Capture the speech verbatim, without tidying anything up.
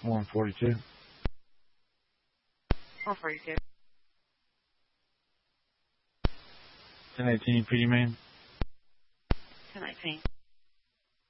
one forty-two. one forty-two. ten eighteen, P D man. ten nineteen.